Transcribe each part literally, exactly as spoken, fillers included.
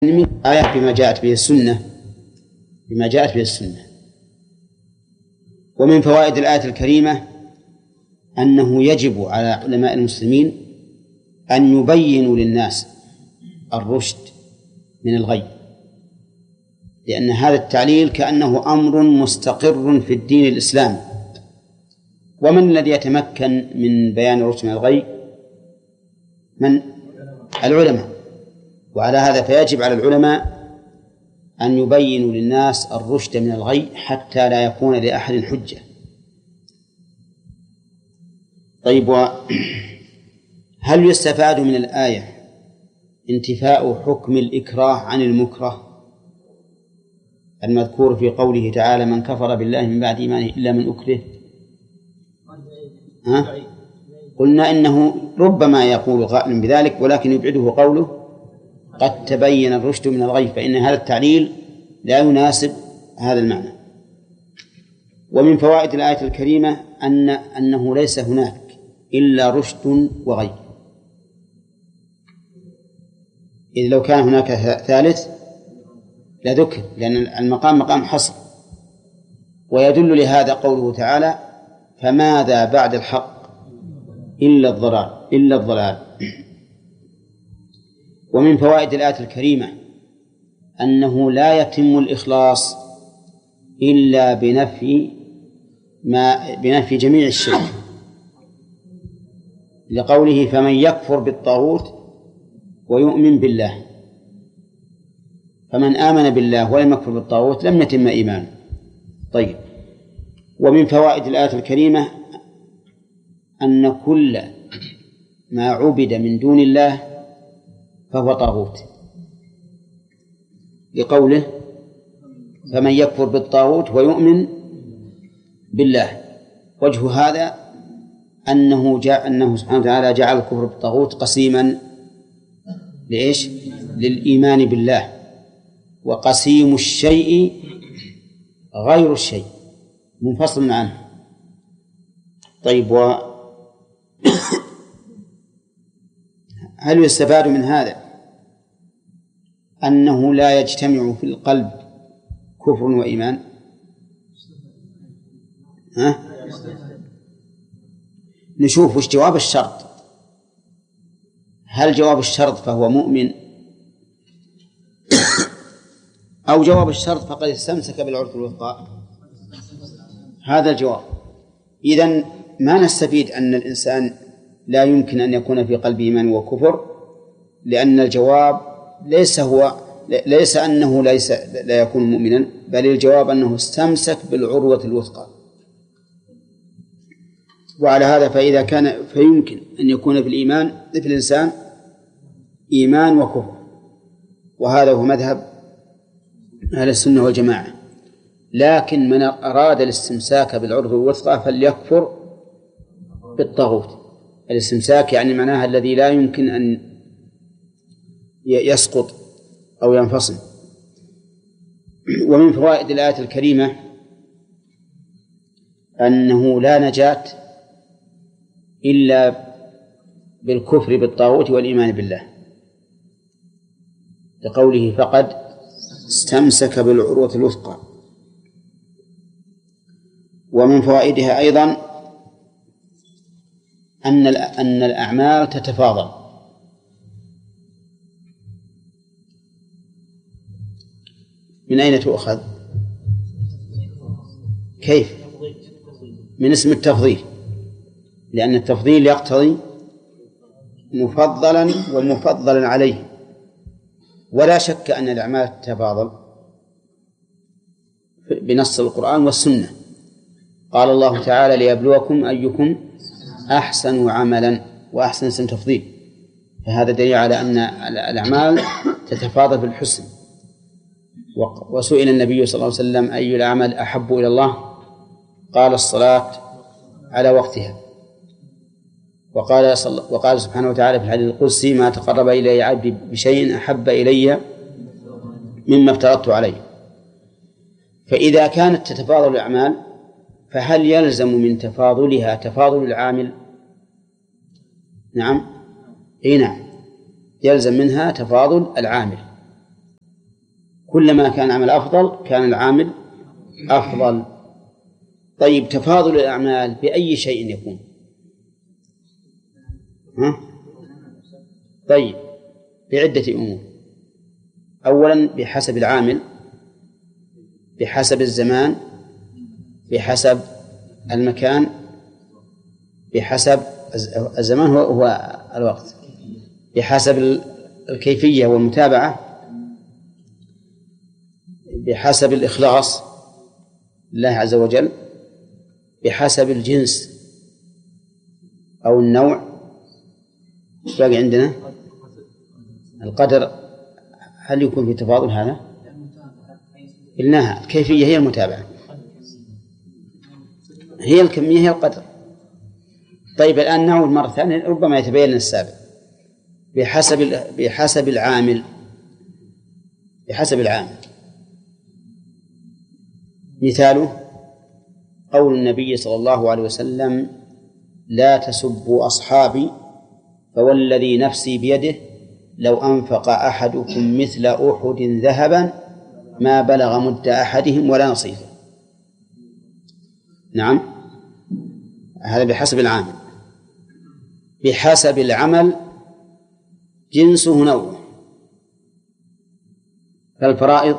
من آية بما جاءت به السنة بما جاءت به السنة. ومن فوائد الآية الكريمة أنه يجب على علماء المسلمين أن يبينوا للناس الرشد من الغي، لأن هذا التعليل كأنه أمر مستقر في الدين الإسلامي. ومن الذي يتمكن من بيان الرشد من الغي؟ من؟ العلماء. وعلى هذا فيجب على العلماء أن يبينوا للناس الرشد من الغي حتى لا يكون لأحد حجة. طيب، هل يستفاد من الآية انتفاء حكم الإكراه عن المكره المذكور في قوله تعالى: من كفر بالله من بعد إيمانه إلا من أكره؟ ها؟ قلنا إنه ربما يقول قائل بذلك، ولكن يبعده قوله قد تبين الرشد من الغي، فإن هذا التعليل لا يناسب هذا المعنى. ومن فوائد الآية الكريمة أن أنه ليس هناك إلا رشد وغي، إذ لو كان هناك ثالث لذكر، لأن المقام مقام حصر. ويدل لهذا قوله تعالى: فماذا بعد الحق إلا الضلال إلا الضلال. ومن فوائد الآية الكريمة أنه لا يتم الإخلاص إلا بنفي ما بنفي جميع الشرك، لقوله: فمن يكفر بالطاغوت ويؤمن بالله. فمن آمن بالله ولم يكفر بالطاغوت لم يتم إيمانه. طيب، ومن فوائد الآية الكريمة أن كل ما عبد من دون الله فهو طاغوت، لقوله: فمن يكفر بالطاغوت ويؤمن بالله. وجه هذا أنه جاء أنه سبحانه وتعالى جعل الكفر بالطاغوت قسيما لإيش؟ للإيمان بالله، وقسيم الشيء غير الشيء منفصل عنه. طيب، و هل يستفاد من هذا أنه لا يجتمع في القلب كفر وإيمان؟ ها؟ نشوف وش جواب الشرط. هل جواب الشرط فهو مؤمن، أو جواب الشرط فقد استمسك بالعروة الوثقى؟ هذا الجواب. إذن ما نستفيد أن الإنسان لا يمكن أن يكون في قلبه إيمان وكفر، لأن الجواب ليس هو ليس أنه ليس لا يكون مؤمنا، بل الجواب أنه استمسك بالعروة الوثقى. وعلى هذا فإذا كان فيمكن أن يكون في الإيمان في الإنسان إيمان وكفر، وهذا هو مذهب أهل السنة والجماعة. لكن من أراد الاستمساك بالعروة الوثقى فليكفر بالطاغوت. الاستمساك يعني معناها الذي لا يمكن أن يسقط أو ينفصل. ومن فوائد الآية الكريمة أنه لا نجاة إلا بالكفر بالطاغوت والإيمان بالله، لقوله: فقد استمسك بالعروة الوثقى. ومن فوائدها أيضا أن أن الأعمال تتفاضل. من أين تؤخذ؟ كيف؟ من اسم التفضيل، لأن التفضيل يقتضي مفضلا ومفضلا عليه. ولا شك أن الأعمال تتفاضل بنص القرآن والسنة. قال الله تعالى: ليبلوكم أيكم أحسن عملا، وأحسن اسم تفضيل، فهذا دليل على أن الأعمال تتفاضل في الحسن. وسئل النبي صلى الله عليه وسلم: أي الأعمال أحب إلى الله؟ قال: الصلاة على وقتها. وقال, وقال سبحانه وتعالى في الحديث القدسي: ما تقرب إلي عبدي بشيء أحب إلي مما افترضت عليه. فإذا كانت تتفاضل الأعمال فهل يلزم من تفاضلها تفاضل العامل؟ نعم، إيه نعم، يلزم منها تفاضل العامل. كلما كان العمل أفضل كان العامل أفضل. طيب تفاضل الأعمال بأي شيء يكون؟ ها؟ طيب بعدة أمور. أولا بحسب العامل، بحسب الزمان، بحسب المكان، بحسب الزمان هو, هو الوقت، بحسب الكيفية والمتابعة، بحسب الإخلاص لله عز وجل، بحسب الجنس أو النوع. ايش باقي عندنا؟ القدر. هل يكون في تفاضل هذا؟ قلناها الكيفية هي المتابعة، هي الكمية هي القدر. طيب الآن نعود مرة ثانية ربما يتبين لنا السابق. بحسب بحسب العامل، بحسب العامل مثاله قول النبي صلى الله عليه وسلم: لا تسبوا أصحابي فوالذي نفسي بيده لو أنفق أحدكم مثل أحد ذهبا ما بلغ مد أحدهم ولا نصيفه. نعم، هذا بحسب العامل. بحسب العمل جنسه نوعه. فالفرائض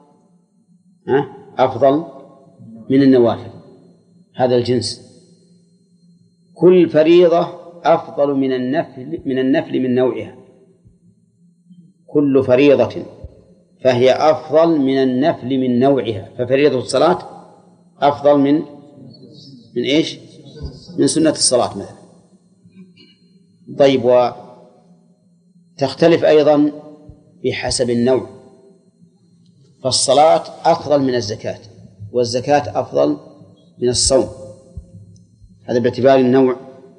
أفضل من النوافل، هذا الجنس. كل فريضة أفضل من النفل من النفل من نوعها. كل فريضة فهي أفضل من النفل من نوعها. ففريضة الصلاة أفضل من من إيش؟ من سنة الصلاة مثلا. طيب وتختلف أيضا بحسب النوع. فالصلاة أفضل من الزكاة، والزكاة أفضل من الصوم، هذا باعتبار النوع.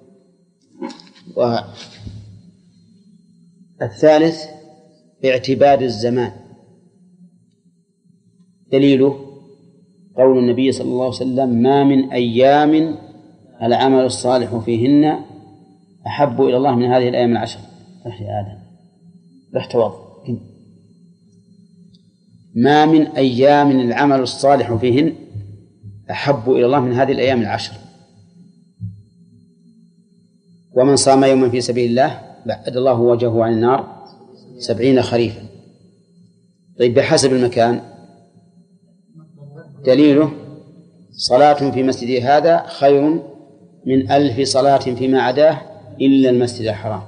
والثالث باعتبار الزمان. دليله قول النبي صلى الله عليه وسلم: ما من أيام العمل الصالح فيهن أحب إلى الله من هذه الأيام العشر. رح يا آدم رح توضأ. ما من أيام العمل الصالح فيهن أحب إلى الله من هذه الأيام العشر. ومن صام يوما في سبيل الله بعد الله وجهه عن النار سبعين خريفا. طيب بحسب المكان دليله: صلاة في مسجد هذا خير من ألف صلاة فيما عداه إلا المسجد الحرام.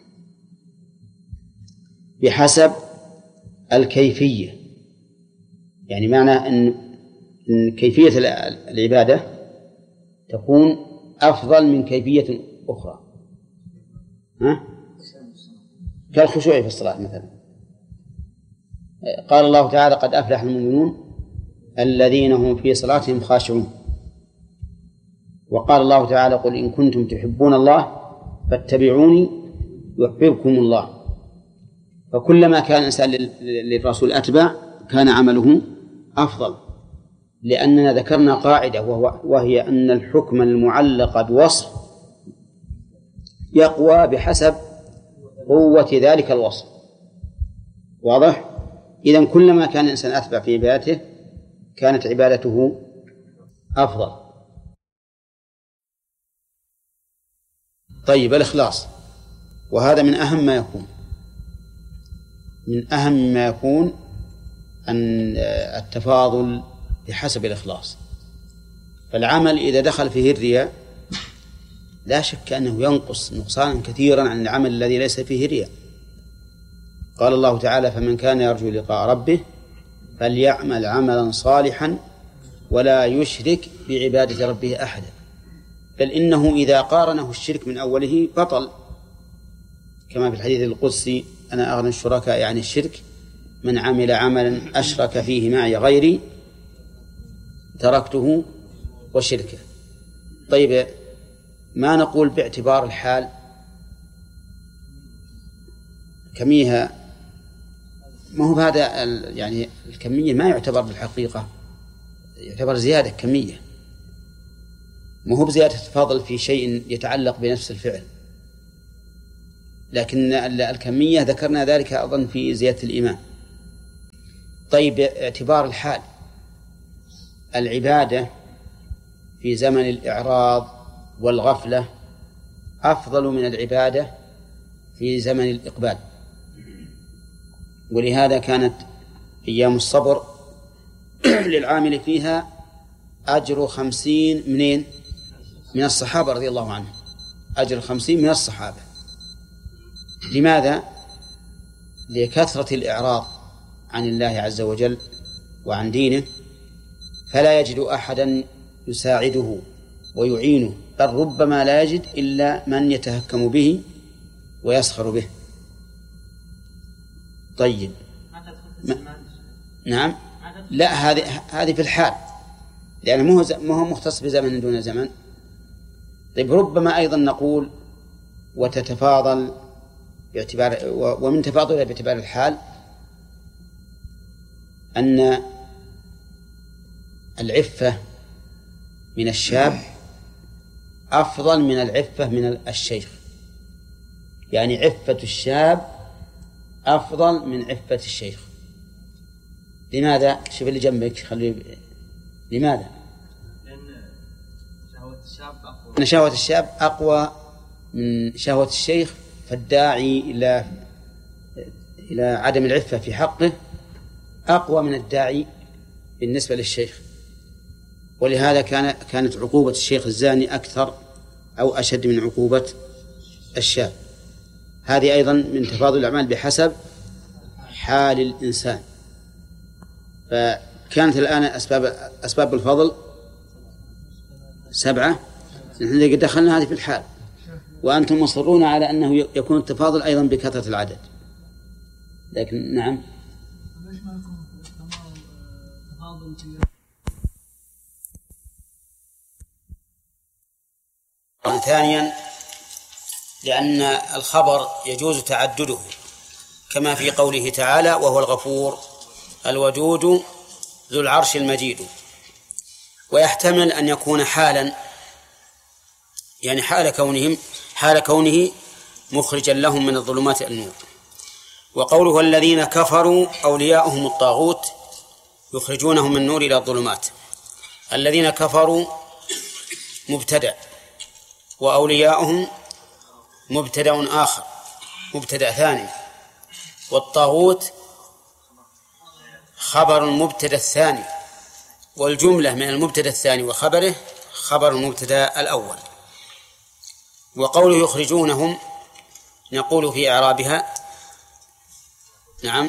بحسب الكيفية، يعني معنى أن كيفية العبادة تكون أفضل من كيفية أخرى. ها؟ كالخشوع في الصلاة مثلا. قال الله تعالى: قد أفلح المؤمنون الذين هم في صلاتهم خاشعون. وقال الله تعالى: قل إن كنتم تحبون الله فاتبعوني يحببكم الله. فكلما كان الإنسان للرسول أتبع كان عمله أفضل، لأننا ذكرنا قاعدة وهي أن الحكم المعلق بوصف يقوى بحسب قوة ذلك الوصف. واضح؟ إذن كلما كان الإنسان أتبع في عبادته كانت عبادته أفضل. طيب الإخلاص، وهذا من أهم ما يكون من أهم ما يكون أن التفاضل بحسب الإخلاص. فالعمل إذا دخل فيه الرياء لا شك أنه ينقص نقصانا كثيرا عن العمل الذي ليس فيه رياء. قال الله تعالى: فمن كان يرجو لقاء ربه فليعمل عملا صالحا ولا يشرك بعبادة ربه أحدا. بل إنه إذا قارنه الشرك من أوله بطل، كما في الحديث القدسي: أنا أغنى الشركاء يعني الشرك من عمل عملا أشرك فيه معي غيري تركته وشركه. طيب ما نقول باعتبار الحال كميها؟ ما هو هذا يعني الكمية ما يعتبر بالحقيقة، يعتبر زيادة كمية، ما هو بزيادة تفاضل في شيء يتعلق بنفس الفعل. لكن الكمية ذكرنا ذلك أظن في زيادة الإيمان. طيب، اعتبار الحال، العبادة في زمن الإعراض والغفلة أفضل من العبادة في زمن الإقبال، ولهذا كانت أيام الصبر للعامل فيها أجر خمسين منين؟ من الصحابة رضي الله عنهم، أجر خمسين من الصحابة. لماذا؟ لكثرة الإعراض عن الله عز وجل وعن دينه، فلا يجد أحدا يساعده ويعينه، بل ربما لا يجد إلا من يتهكم به ويسخر به. طيب، ما... نعم، لا، هذه هذه في الحال، لأنه مو ما هو مختص بزمن دون زمن. طيب، ربما أيضا نقول وتتفاضل باعتبار، ومن تفاضلها باعتبار الحال أن العفة من الشاب أفضل من العفة من الشيخ، يعني عفة الشاب أفضل من عفة الشيخ. لماذا؟ شوف اللي جنبك، خليه. لماذا؟ لأن شهوة الشاب أقوى. أن شهوة الشاب أقوى من شهوة الشيخ، فالداعي إلى إلى عدم العفة في حقه أقوى من الداعي بالنسبة للشيخ. ولهذا كان كانت عقوبة الشيخ الزاني أكثر أو أشد من عقوبة الشاب. هذه أيضا من تفاضل الأعمال بحسب حال الإنسان. فكانت الآن أسباب أسباب الفضل سبعة، نحن قد دخلنا هذه في الحال، وأنتم مصرون على أنه يكون التفاضل أيضا بكثرة العدد. لكن نعم، ثانيا لأن الخبر يجوز تعدده، كما في قوله تعالى: وهو الغفور الودود ذو العرش المجيد. ويحتمل أن يكون حالا، يعني حال كونهم حال كونه مخرجا لهم من الظلمات النور. وقوله الذين كفروا أولياؤهم الطاغوت يخرجونهم من النور إلى الظلمات. الذين كفروا مبتدأ، وأولياؤهم مبتدأ آخر، مبتدأ ثاني، والطاغوت خبر المبتدأ الثاني، والجملة من المبتدأ الثاني وخبره خبر المبتدأ الأول. وقوله يخرجونهم نقول في إعرابها: نعم،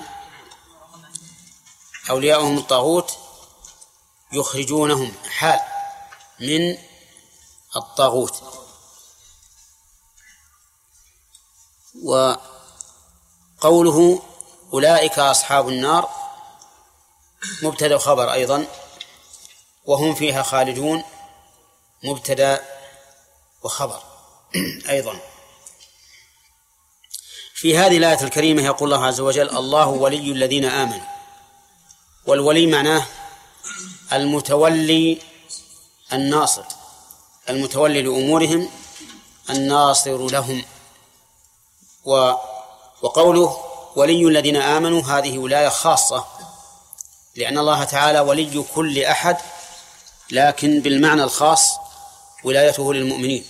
أولياؤهم الطاغوت يخرجونهم حال من الطاغوت. وقوله أولئك أصحاب النار مبتدأ خبر أيضا، وهم فيها خالدون مبتدأ وخبر أيضا. في هذه الآية الكريمة يقول الله عز وجل: الله ولي الذين آمنوا. والولي معناه المتولي الناصر، المتولي لأمورهم الناصر لهم. وقوله ولي الذين آمنوا هذه ولاية خاصة، لأن الله تعالى ولي كل أحد، لكن بالمعنى الخاص ولايته للمؤمنين.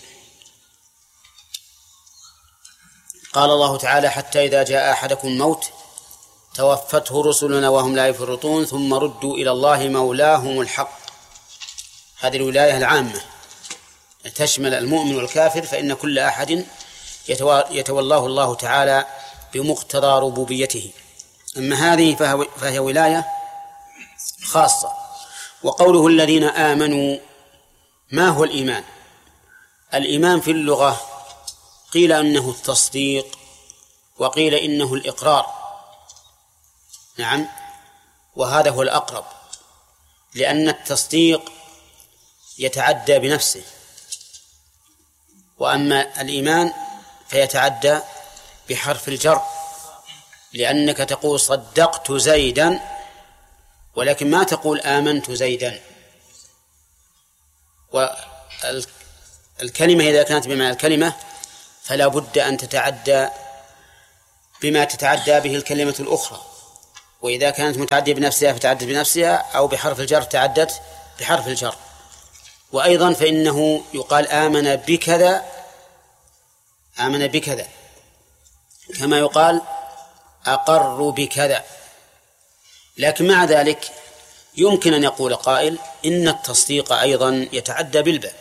قال الله تعالى: حتى إذا جاء أحدكم الموت توفته رسلنا وهم لا يفرطون ثم ردوا إلى الله مولاهم الحق. هذه الولاية العامة تشمل المؤمن والكافر، فإن كل أحد يتولاه الله تعالى بمقتضى ربوبيته. أما هذه فهي ولاية خاصة. وقوله الذين آمنوا، ما هو الإيمان؟ الإيمان في اللغة قيل إنه التصديق، وقيل إنه الإقرار. نعم، وهذا هو الأقرب، لأن التصديق يتعدى بنفسه، وأما الإيمان فيتعدى بحرف الجر، لأنك تقول صدقت زيدا، ولكن ما تقول آمنت زيدا. والكلمة إذا كانت بمعنى الكلمة فلا بد أن تتعدى بما تتعدى به الكلمة الأخرى، وإذا كانت متعدية بنفسها فتعدت بنفسها، أو بحرف الجر تعدت بحرف الجر. وأيضا فإنه يقال آمن بكذا، آمن بكذا، كما يقال أقر بكذا. لكن مع ذلك يمكن أن يقول قائل إن التصديق أيضا يتعدى بالباء،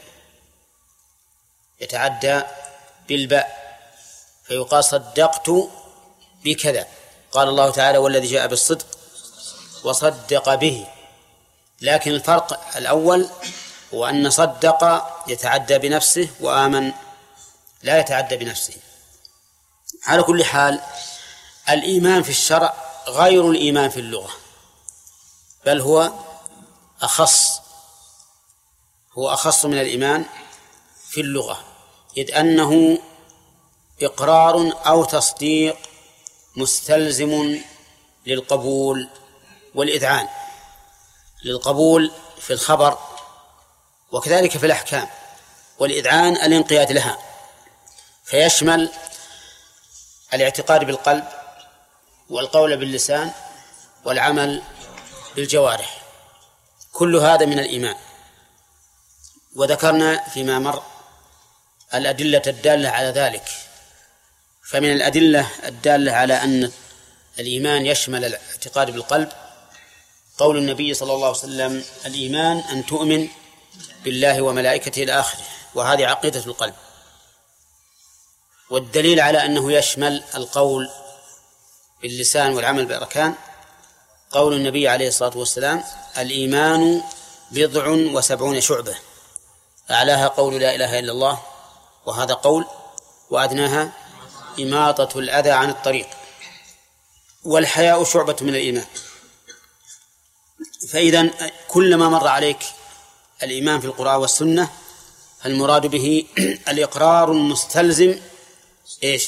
يتعدى بالباء، فيقال صدقت بكذا. قال الله تعالى والذي جاء بالصدق وصدق به. لكن الفرق الأول هو أن صدق يتعدى بنفسه وآمن لا يتعدى بنفسه. على كل حال الإيمان في الشرع غير الإيمان في اللغة، بل هو أخص، هو أخص من الإيمان في اللغة، إذ أنه إقرار أو تصديق مستلزم للقبول والإذعان، للقبول في الخبر وكذلك في الأحكام، والإذعان الانقياد لها، فيشمل الاعتقاد بالقلب والقول باللسان والعمل بالجوارح، كل هذا من الإيمان. وذكرنا فيما مر الأدلة الدالة على ذلك، فمن الأدلة الدالة على أن الإيمان يشمل الاعتقاد بالقلب قول النبي صلى الله عليه وسلم الإيمان أن تؤمن بالله وملائكته إلى آخره، وهذه عقيدة القلب. والدليل على أنه يشمل القول باللسان والعمل بالأركان قول النبي عليه الصلاة والسلام الإيمان بضع وسبعون شعبة، أعلاها قول لا إله إلا الله، وهذا قول، وأدناها إماطة الأذى عن الطريق، والحياء شعبة من الإيمان. فإذا كلما مر عليك الإيمان في القرآن والسنة المراد به الإقرار المستلزم إيش؟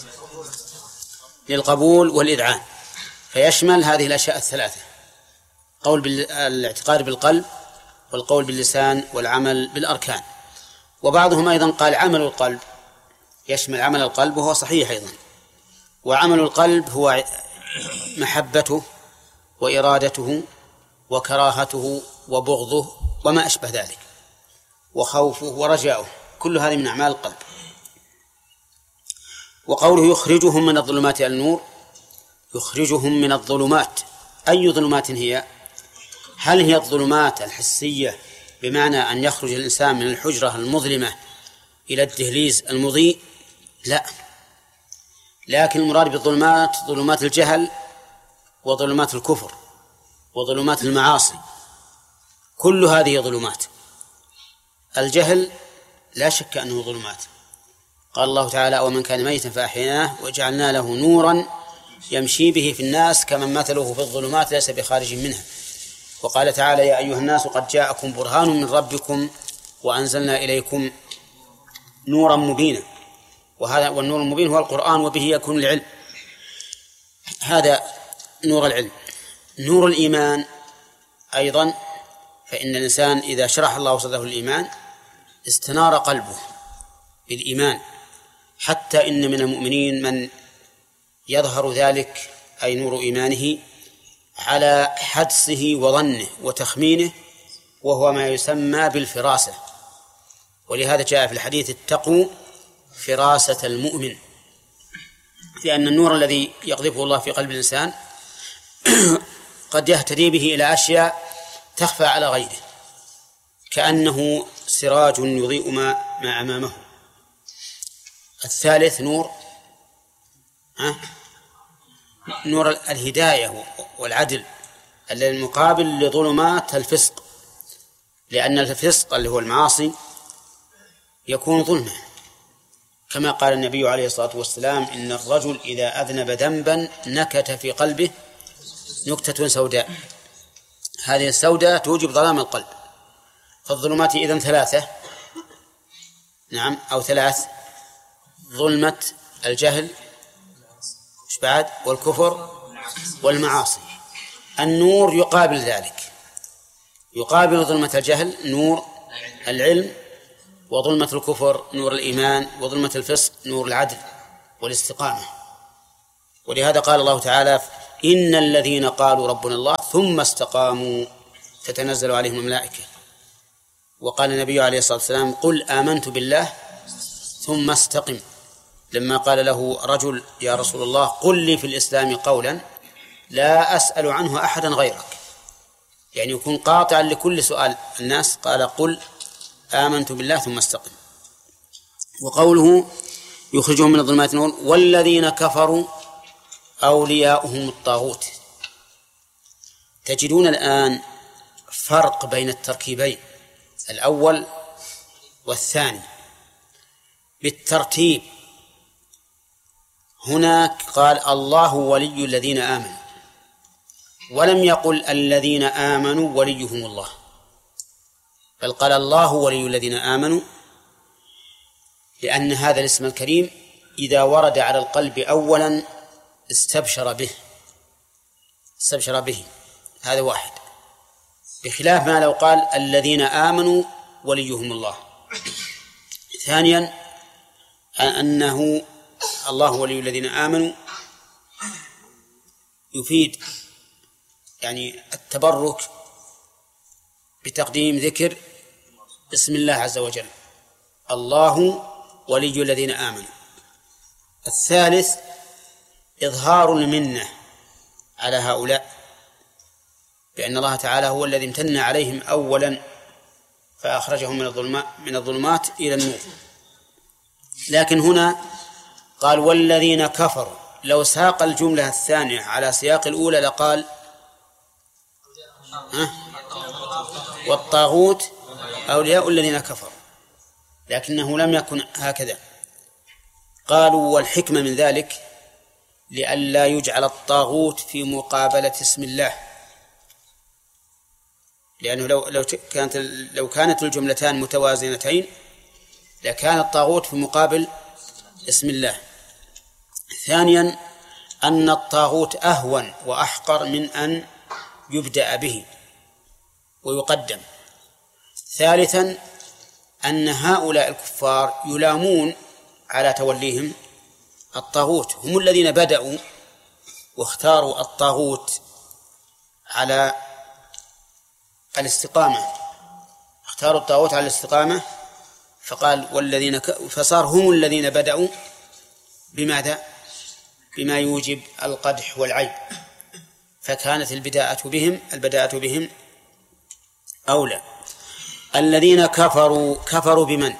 للقبول والإذعان، فيشمل هذه الأشياء الثلاثة: قول بالاعتقاد بالقلب، والقول باللسان، والعمل بالأركان. وبعضهم أيضا قال عمل القلب يشمل عمل القلب، وهو صحيح أيضا. وعمل القلب هو محبته وإرادته وكراهته وبغضه وما أشبه ذلك، وخوفه ورجاؤه، كل هذه من أعمال القلب. وقوله يخرجهم من الظلمات إلى النور، يخرجهم من الظلمات، أي ظلمات هي؟ هل هي الظلمات الحسية بمعنى أن يخرج الإنسان من الحجرة المظلمة إلى الدهليز المضيء؟ لا، لكن المراد بالظلمات ظلمات الجهل وظلمات الكفر وظلمات المعاصي، كل هذه ظلمات. الجهل لا شك أنه ظلمات، قال الله تعالى ومن كان ميتا فأحييناه وجعلنا له نورا يمشي به في الناس كمن مثله في الظلمات ليس بخارج منها. وقال تعالى يا أيها الناس قد جاءكم برهان من ربكم وأنزلنا إليكم نورا مبينا، وهذا والنور المبين هو القرآن، وبه يكون العلم، هذا نور العلم. نور الإيمان أيضا، فإن الإنسان إذا شرح الله صدره الإيمان استنار قلبه بالإيمان، حتى إن من المؤمنين من يظهر ذلك أي نور إيمانه على حدسه وظنه وتخمينه، وهو ما يسمى بالفراسة. ولهذا جاء في الحديث اتقوا فراسة المؤمن، لأن النور الذي يقذفه الله في قلب الإنسان قد يهتدي به إلى أشياء تخفى على غيره، كأنه سراج يضيء ما, ما أمامه. الثالث نور ها؟ نور الهداية والعدل المقابل لظلمات الفسق، لأن الفسق اللي هو المعاصي يكون ظلمة، كما قال النبي عليه الصلاة والسلام إن الرجل إذا أذنب ذنبا نكت في قلبه نكتة سوداء، هذه السوداء توجب ظلام القلب. فالظلمات إذن ثلاثة، نعم، أو ثلاث: ظلمة الجهل بعد والكفر والمعاصي. النور يقابل ذلك، يقابل ظلمة الجهل نور العلم، وظلمة الكفر نور الإيمان، وظلمة الفسق نور العدل والاستقامة. ولهذا قال الله تعالى إن الذين قالوا ربنا الله ثم استقاموا تتنزل عليهم الملائكة. وقال النبي عليه الصلاة والسلام قل آمنت بالله ثم استقم، لما قال له رجل يا رسول الله قل لي في الإسلام قولا لا أسأل عنه أحدا غيرك، يعني يكون قاطعا لكل سؤال الناس، قال قل آمنت بالله ثم استقم. وقوله يخرجهم من الظلمات النور والذين كفروا أولياؤهم الطاغوت. تجدون الآن فرق بين التركيبين الأول والثاني بالترتيب. هناك قال الله ولي الذين آمنوا، ولم يقل الذين آمنوا وليهم الله، بل قال الله ولي الذين آمنوا، لأن هذا الاسم الكريم إذا ورد على القلب أولا استبشر به استبشر به هذا واحد، بخلاف ما لو قال الذين آمنوا وليهم الله. ثانيا أنه الله ولي الذين آمنوا يفيد يعني التبرك بتقديم ذكر اسم الله عز وجل، الله ولي الذين آمنوا. الثالث إظهار المنة على هؤلاء، بأن الله تعالى هو الذي امتن عليهم أولا فأخرجهم من الظلمات من الظلمات إلى النور. لكن هنا قال والذين كفروا، لو ساق الجملة الثانية على سياق الأولى لقال ها والطاغوت أولياء الذين كفروا، لكنه لم يكن هكذا. قالوا والحكمة من ذلك لئلا يجعل الطاغوت في مقابلة اسم الله، لأنه لو لو كانت لو كانت الجملتان متوازنتين لكان الطاغوت في مقابل اسم الله. ثانيا أن الطاغوت أهون وأحقر من أن يبدأ به ويقدم. ثالثا أن هؤلاء الكفار يلامون على توليهم الطاغوت، هم الذين بدأوا واختاروا الطاغوت على الاستقامة، اختاروا الطاغوت على الاستقامة، فقال والذين ك... فصار هم الذين بدأوا بماذا؟ بما يوجب القدح والعيب، فكانت البداءة بهم البداءة بهم أولى. الذين كفروا كفروا بمن؟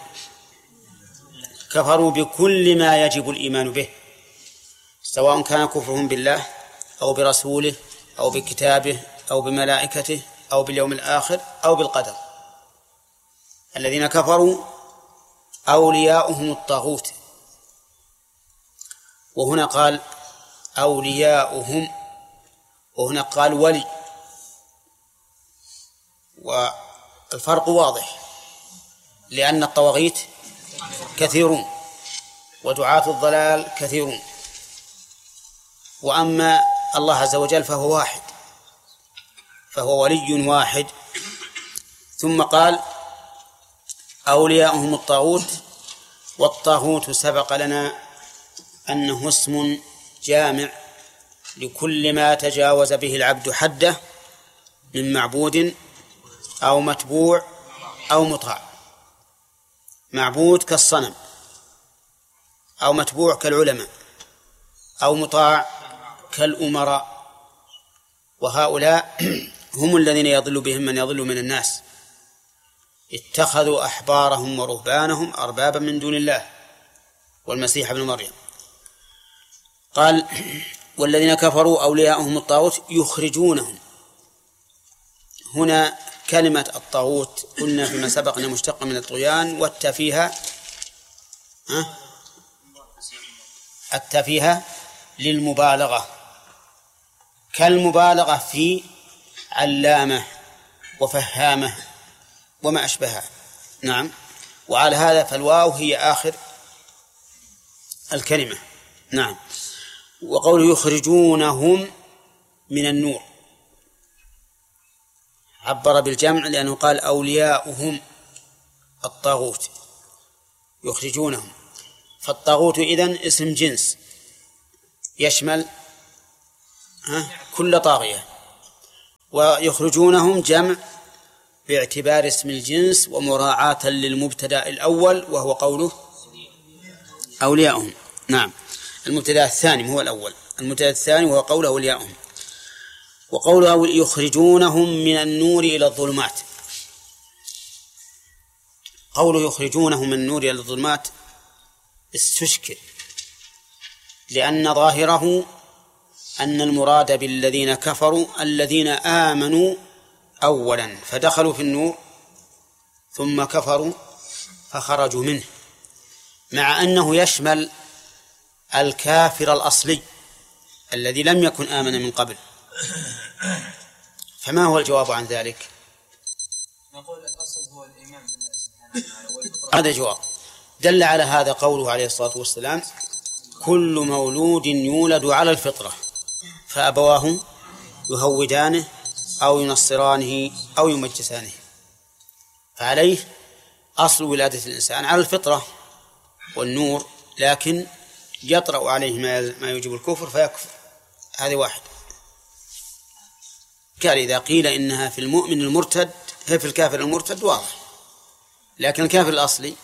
كفروا بكل ما يجب الإيمان به، سواء كان كفرهم بالله أو برسوله أو بكتابه أو بملائكته أو باليوم الآخر أو بالقدر. الذين كفروا أولياؤهم الطاغوت، وهنا قال أولياؤهم وهنا قال ولي، والفرق واضح، لأن الطواغيت كثيرون ودعاة الضلال كثيرون، وأما الله عز وجل فهو واحد، فهو ولي واحد. ثم قال أولياؤهم الطاغوت، والطاغوت سبق لنا أنه اسم جامع لكل ما تجاوز به العبد حده من معبود أو متبوع أو مطاع. معبود كالصنم، أو متبوع كالعلماء، أو مطاع كالأمراء، وهؤلاء هم الذين يضل بهم من يضل من الناس، اتخذوا أحبارهم ورهبانهم أربابا من دون الله والمسيح ابن مريم. قال والذين كفروا أولياؤهم الطاغوت يخرجونهم. هنا كلمة الطاغوت قلنا فيما سبق أنها مشتقة من الطغيان، والتفيهة ها التفيهة للمبالغة، كالمبالغة في علامة وفهامة وما أشبهها. نعم، وعلى هذا فالواو هي آخر الكلمة. نعم. وقوله يخرجونهم من النور عبر بالجمع لأنه قال أولياؤهم الطاغوت يخرجونهم، فالطاغوت إذن اسم جنس يشمل كل طاغية. ويخرجونهم جمع باعتبار اسم الجنس ومراعاة للمبتدأ الأول وهو قوله أولياؤهم. نعم، المبتدأ الثاني هو الأول، المبتدأ الثاني وهو قوله أولياؤهم. وقوله يخرجونهم من النور إلى الظلمات، قوله يخرجونهم من النور إلى الظلمات استشكل، لأن ظاهره أن المراد بالذين كفروا الذين آمنوا أولا فدخلوا في النور ثم كفروا فخرجوا منه، مع أنه يشمل الكافر الأصلي الذي لم يكن آمن من قبل. فما هو الجواب عن ذلك؟ نقول الأصل هو الإيمان بالله سبحانه وتعالى. هذا جواب. دل على هذا قوله عليه الصلاة والسلام كل مولود يولد على الفطرة فأبواه يهودانه أو ينصرانه أو يمجسانه، فعليه أصل ولادة الإنسان على الفطرة والنور، لكن يطرأ عليه ما يوجب الكفر فيكفر. هذه واحد. قال إذا قيل إنها في المؤمن المرتد هي في الكافر المرتد واضح، لكن الكافر الأصلي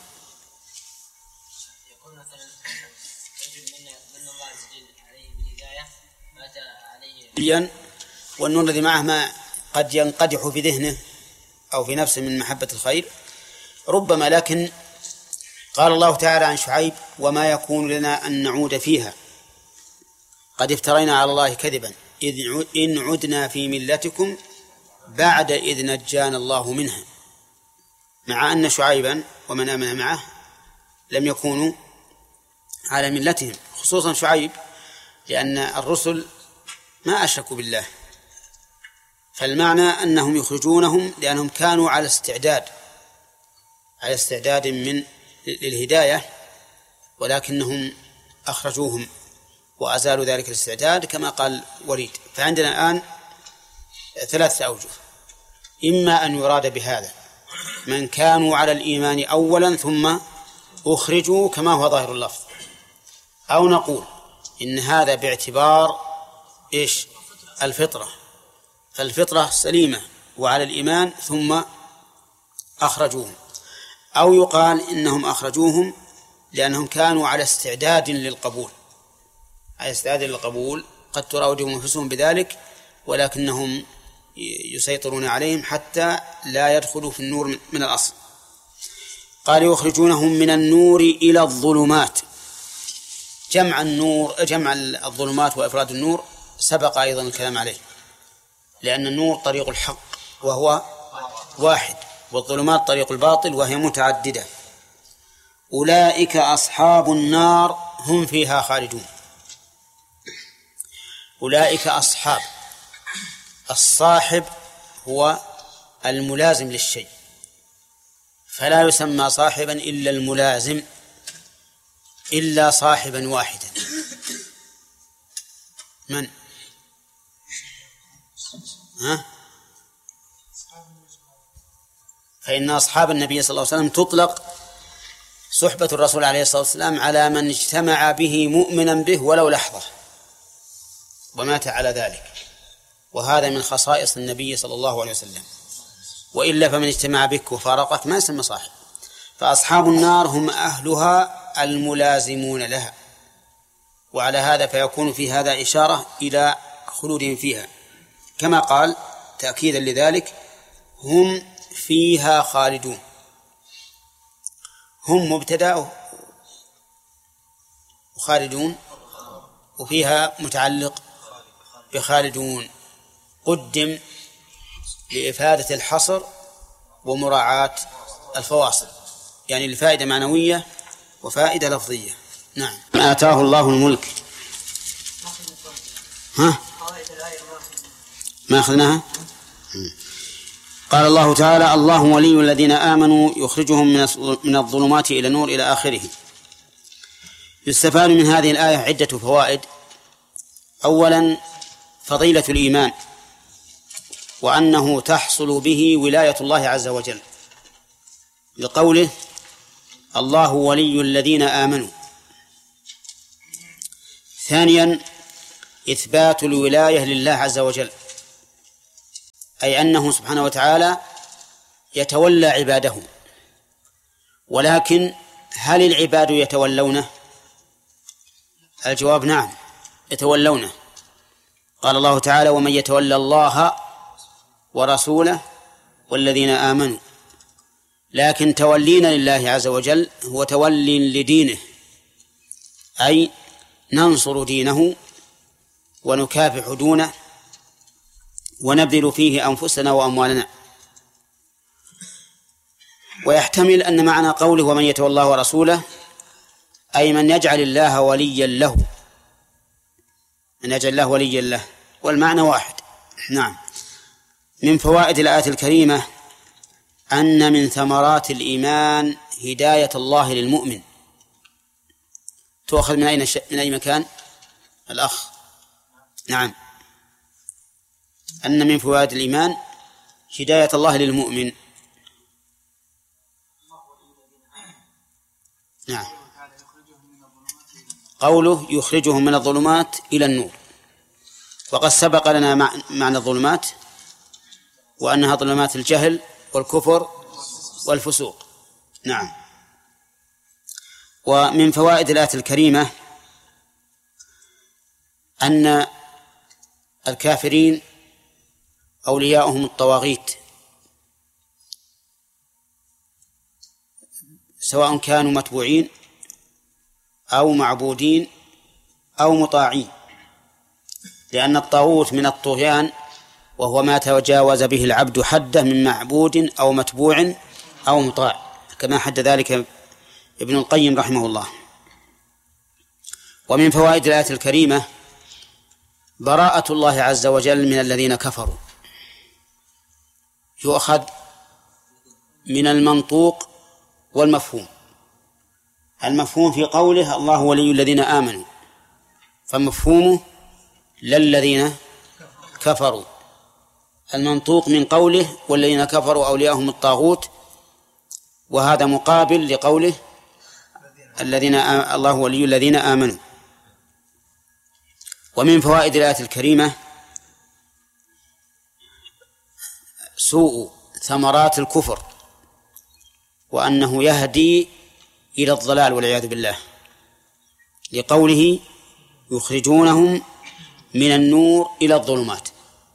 يقول مثلا رجل من من الله عز وجل عليه بالهداية مات عليه، والنور الذي معه ما قد ينقدح في ذهنه أو في نفسه من محبة الخير ربما. لكن قال الله تعالى عن شعيب وما يكون لنا أن نعود فيها قد افترينا على الله كذبا إن عدنا في ملتكم بعد إذ نجانا الله منها، مع أن شعيبا ومن آمن معه لم يكونوا على ملتهم، خصوصا شعيب، لأن الرسل ما أشركوا بالله. فالمعنى أنهم يخرجونهم لأنهم كانوا على استعداد على استعداد من للهداية، ولكنهم أخرجوهم وأزالوا ذلك الاستعداد كما قال وليد. فعندنا الآن ثلاثة أوجه: إما أن يراد بهذا من كانوا على الإيمان أولا ثم أخرجوا كما هو ظاهر اللفظ، أو نقول إن هذا باعتبار إيش؟ الفطرة، فالفطرة سليمة وعلى الإيمان ثم أخرجوهم، أو يقال إنهم أخرجوهم لأنهم كانوا على استعداد للقبول، على استعداد للقبول قد تراودهم أنفسهم بذلك ولكنهم يسيطرون عليهم حتى لا يدخلوا في النور من الأصل. قال يخرجونهم من النور إلى الظلمات. جمع النور جمع الظلمات وإفراد النور سبق أيضا الكلام عليه، لأن النور طريق الحق وهو واحد، والظلمات طريق الباطل وهي متعددة. أولئك أصحاب النار هم فيها خالدون. أولئك أصحاب، الصاحب هو الملازم للشيء، فلا يسمى صاحبا إلا الملازم، إلا صاحبا واحدا. من؟ ها؟ فإن أصحاب النبي صلى الله عليه وسلم تطلق صحبة الرسول عليه الصلاة والسلام على من اجتمع به مؤمنا به ولو لحظة ومات على ذلك، وهذا من خصائص النبي صلى الله عليه وسلم، وإلا فمن اجتمع بك وفارقك ما يسمى صاحب. فأصحاب النار هم أهلها الملازمون لها، وعلى هذا فيكون في هذا إشارة إلى خلودهم فيها، كما قال تأكيدا لذلك هم فيها خالدون. هم مبتدأ وخالدون، وفيها متعلق بخالدون، قدم لإفادة الحصر ومراعاة الفواصل، يعني الفائدة معنوية وفائدة لفظية. نعم. آتاه الله الملك. ها؟ ما أخذناها؟ قال الله تعالى الله ولي الذين آمنوا يخرجهم من الظلمات إلى النور إلى آخره. يستفاد من هذه الآية عدة فوائد. أولا فضيلة الإيمان، وأنه تحصل به ولاية الله عز وجل لقوله الله ولي الذين آمنوا. ثانيا إثبات الولاية لله عز وجل، أي أنه سبحانه وتعالى يتولى عباده. ولكن هل العباد يتولونه؟ الجواب نعم، يتولونه. قال الله تعالى: ومن يتولى الله ورسوله والذين آمنوا. لكن تولينا لله عز وجل هو تولي لدينه، أي ننصر دينه ونكافح دونه ونبذل فيه أنفسنا وأموالنا. ويحتمل أن معنى قوله ومن يتولى الله ورسوله أي من يجعل الله وليا له، من يجعل الله وليا له، والمعنى واحد. نعم. من فوائد الآية الكريمة أن من ثمرات الإيمان هداية الله للمؤمن. تؤخذ من أين ش... من أي مكان؟ الأخ. نعم. أن من فوائد الإيمان هداية الله للمؤمن. نعم. قوله يخرجهم من الظلمات إلى النور، وقد سبق لنا معنى الظلمات وأنها ظلمات الجهل والكفر والفسوق. نعم. ومن فوائد الآية الكريمة أن الكافرين أولياؤهم الطواغيت، سواء كانوا متبوعين أو معبودين أو مطاعين، لأن الطاغوت من الطغيان وهو ما تجاوز به العبد حده من معبود أو متبوع أو مطاع، كما حد ذلك ابن القيم رحمه الله. ومن فوائد الآية الكريمة براءة الله عز وجل من الذين كفروا. يؤخذ من المنطوق والمفهوم. المفهوم في قوله الله ولي الذين آمنوا، فمفهومه للذين كفروا. المنطوق من قوله والذين كفروا أولياءهم الطاغوت، وهذا مقابل لقوله الذين آ... الله ولي الذين آمنوا. ومن فوائد الآية الكريمة سوء ثمرات الكفر، وأنه يهدي إلى الضلال والعياذ بالله، لقوله يخرجونهم من النور إلى الظلمات.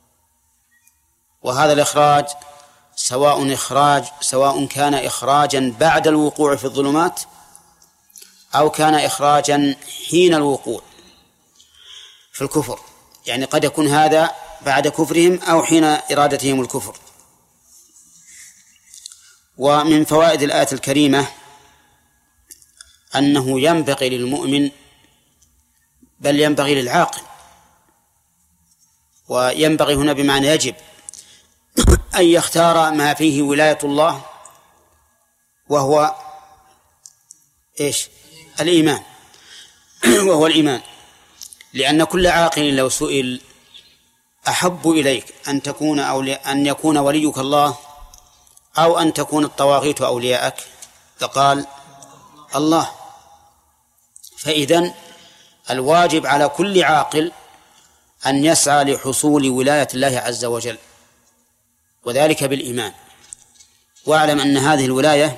وهذا الإخراج سواء إخراج سواء كان إخراجا بعد الوقوع في الظلمات أو كان إخراجا حين الوقوع في الكفر، يعني قد يكون هذا بعد كفرهم أو حين إرادتهم الكفر. ومن فوائد الآية الكريمة أنه ينبغي للمؤمن، بل ينبغي للعاقل، وينبغي هنا بمعنى يجب، أن يختار ما فيه ولاية الله، وهو إيش؟ الإيمان وهو الإيمان. لأن كل عاقل لو سئل أحب إليك أن تكون أولي... أن يكون وليك الله أو أن تكون الطواغيت أولياءك، فقال الله. فإذن الواجب على كل عاقل أن يسعى لحصول ولاية الله عز وجل، وذلك بالإيمان. واعلم أن هذه الولاية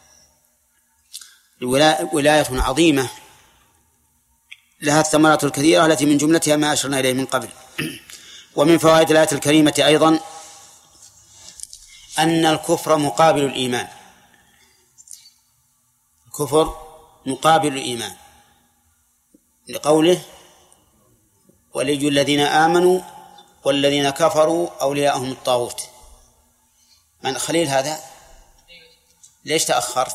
ولاية عظيمة لها الثمرات الكثيرة التي من جملتها ما أشرنا إليه من قبل. ومن فوائد الآية الكريمة أيضا أن الكفر مقابل الإيمان. الكفر مقابل الإيمان، لقوله ولي الذين آمنوا والذين كفروا أولياءهم الطاغوت. من خليل هذا ليش تأخرت؟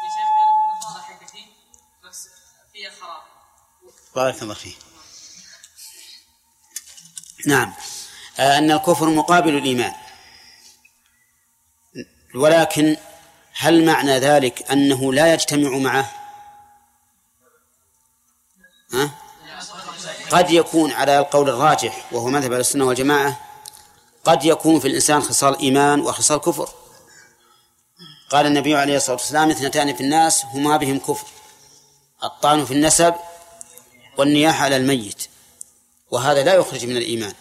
بارك الله فيه. نعم. أن الكفر مقابل الإيمان، ولكن هل معنى ذلك أنه لا يجتمع معه؟ ها؟ قد يكون على القول الراجح وهو مذهب السنة والجماعة، قد يكون في الإنسان خصال إيمان وخصال كفر. قال النبي عليه الصلاة والسلام اثنتان في الناس هما بهم كفر: الطعن في النسب والنياحة على الميت. وهذا لا يخرج من الإيمان.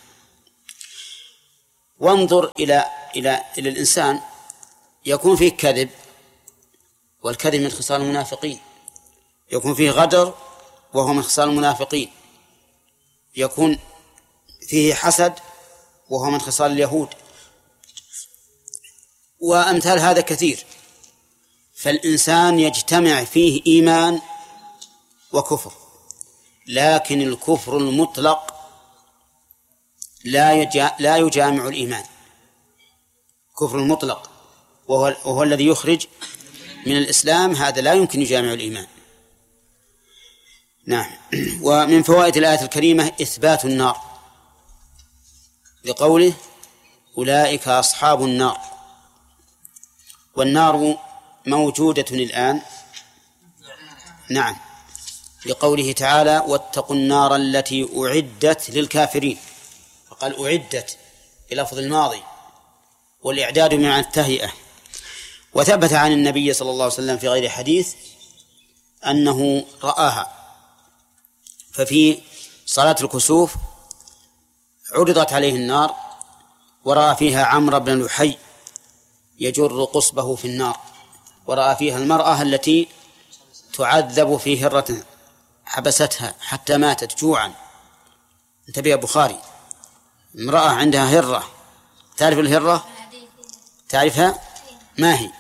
وانظر إلى إلى إلى الإنسان، يكون فيه كذب، والكذب من خصال المنافقين، يكون فيه غدر وهو من خصال المنافقين، يكون فيه حسد وهو من خصال اليهود، وأمثال هذا كثير. فالإنسان يجتمع فيه إيمان وكفر، لكن الكفر المطلق لا لا يجامع الإيمان. كفر المطلق وهو, وهو الذي يخرج من الإسلام، هذا لا يمكن يجامع الإيمان. نعم. ومن فوائد الآية الكريمة إثبات النار لقوله أولئك أصحاب النار، والنار موجودة الآن. نعم، لقوله تعالى واتقوا النار التي أعدت للكافرين، فقال أعدت بلفظ الماضي، والإعداد بمعنى التهيئة. وثبت عن النبي صلى الله عليه وسلم في غير حديث أنه رآها، ففي صلاة الكسوف عرضت عليه النار ورأى فيها عمرو بن لحي يجر قصبه في النار، ورأى فيها المرأة التي تعذب في هرة حبستها حتى ماتت جوعا. انتبه يا بخاري، امرأة عندها هرة، تعرف الهرة؟ تعرفها؟ ما هي؟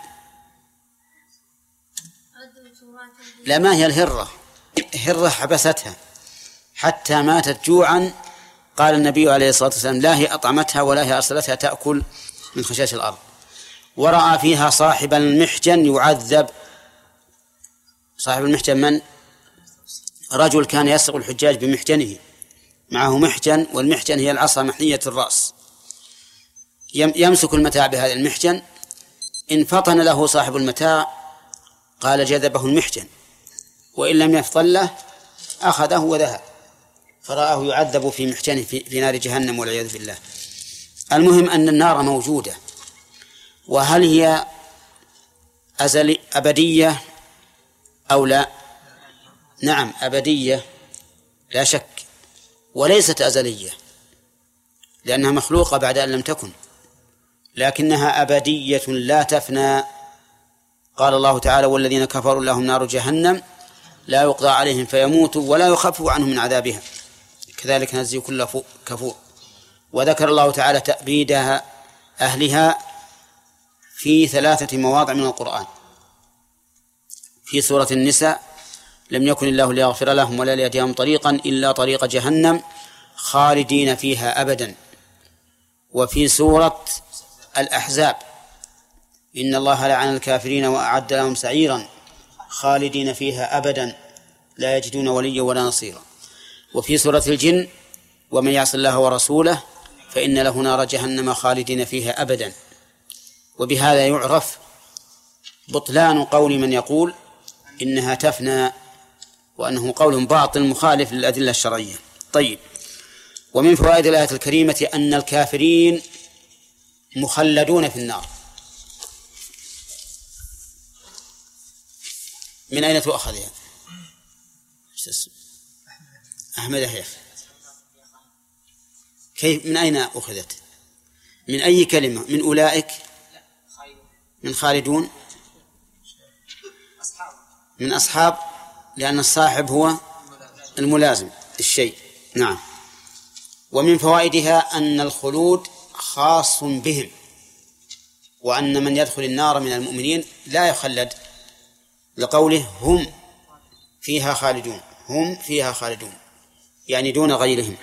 لا، ما هي الهرة؟ هرة حبستها حتى ماتت جوعا. قال النبي عليه الصلاة والسلام لا هي أطعمتها ولا هي أرسلتها تأكل من خشاش الأرض. ورأى فيها صاحب المحجن يعذب. صاحب المحجن من؟ رجل كان يسرق الحجاج بمحجنه، معه محجن، والمحجن هي العصا محنية الرأس، يمسك المتاع بهذا المحجن، إن فطن له صاحب المتاع قال جذبه المحجن، وإن لم يفطن له أخذه وذهب، فرآه يعذب في محجنه في نار جهنم والعياذ بالله. المهم أن النار موجودة، وهل هي أزلي أبدية أو لا؟ نعم أبدية لا شك، وليست أزلية لأنها مخلوقة بعد أن لم تكن، لكنها أبدية لا تفنى. قال الله تعالى والذين كفروا لهم نار جهنم لا يقضى عليهم فيموتوا ولا يخفف عنهم من عذابها كذلك نجزي كل كفور. وذكر الله تعالى تأبيدها أهلها في ثلاثة مواضع من القرآن. في سورة النساء لم يكن الله ليغفر لهم ولا ليهديهم طريقا إلا طريق جهنم خالدين فيها أبدا. وفي سورة الأحزاب إن الله لعن الكافرين وأعد لهم سعيرا خالدين فيها أبدا لا يجدون وليا ولا نصيرا. وفي سورة الجن ومن يعص الله ورسوله فإن له نار جهنم خالدين فيها أبدا. وبهذا يعرف بطلان قول من يقول إنها تفنى، وأنه قول باطل مخالف للأدلة الشرعية. طيب، ومن فوائد الآية الكريمة أن الكافرين مخلدون في النار. من أين تؤخذ يعني؟ أحمد يحيى، كيف من أين أخذت؟ من أي كلمة؟ من أولئك؟ من خالدون؟ من أصحاب، لأن الصاحب هو الملازم الشيء. نعم. ومن فوائدها أن الخلود خاص بهم، وأن من يدخل النار من المؤمنين لا يخلد، لقوله هم فيها خالدون، هم فيها خالدون يعني دون غيرهم.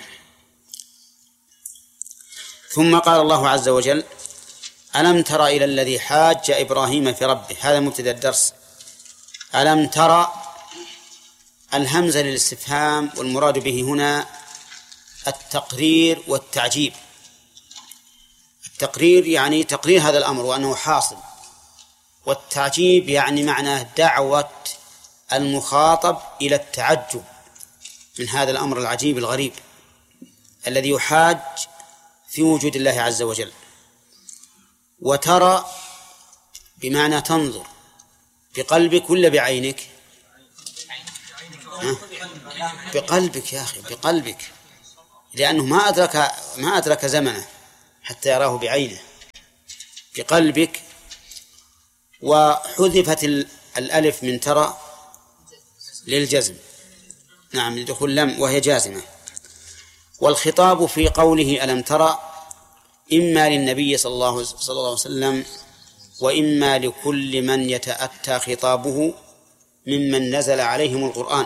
ثم قال الله عز وجل ألم تر إلى الذي حاج إبراهيم في ربه. هذا مبتدأ الدرس. ألم تر الهمزة للاستفهام، والمراد به هنا التقرير والتعجيب. التقرير يعني تقرير هذا الأمر وأنه حاصل، والتعجيب يعني معناه دعوة المخاطب إلى التعجب من هذا الأمر العجيب الغريب الذي يحاج في وجود الله عز وجل. وترى بمعنى تنظر بقلبك ولا بعينك؟ بقلبك يا أخي، بقلبك. لأنه ما أدرك ما أدرك زمنه حتى يراه بعينه بقلبك. وحذفت الألف من ترى للجزم، نعم لدخول لم وهي جازمة. والخطاب في قوله ألم ترى إما للنبي صلى الله صلى الله عليه وسلم وإما لكل من يتأتى خطابه ممن نزل عليهم القرآن،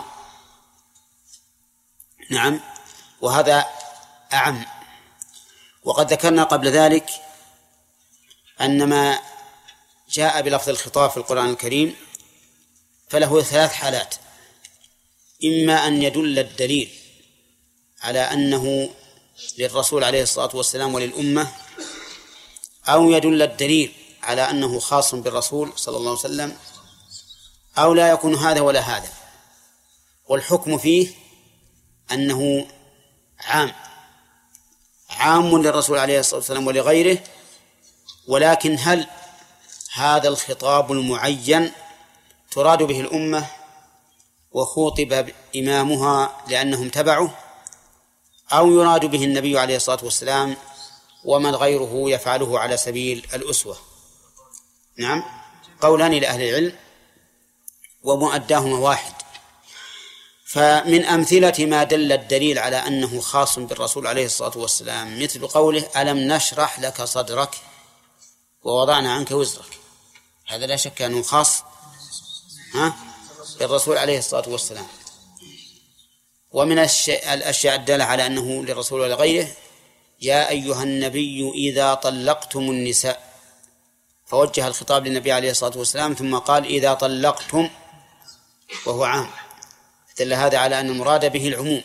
نعم، وهذا أعم. وقد ذكرنا قبل ذلك أن ما جاء بلفظ الخطاب في القرآن الكريم فله ثلاث حالات: إما أن يدل الدليل على أنه للرسول عليه الصلاة والسلام وللأمة، أو يدل الدليل على أنه خاص بالرسول صلى الله عليه وسلم، أو لا يكون هذا ولا هذا. والحكم فيه أنه عام عام للرسول عليه الصلاة والسلام ولغيره. ولكن هل هذا الخطاب المعين تراد به الأمة وخوطب إمامها لأنهم تبعه، أو يراد به النبي عليه الصلاة والسلام ومن غيره يفعله على سبيل الأسوة؟ نعم، قولان لأهل العلم ومؤداهما واحد. فمن أمثلة ما دل الدليل على أنه خاص بالرسول عليه الصلاة والسلام مثل قوله ألم نشرح لك صدرك ووضعنا عنك وزرك، هذا لا شك أنه خاص ها بالرسول عليه الصلاة والسلام. ومن الأشياء الدالة على أنه للرسول ولغيره: يا أيها النبي إذا طلقتم النساء، فوجه الخطاب للنبي عليه الصلاة والسلام ثم قال إذا طلقتم، وهو عام، دل هذا على أن المراد به العموم.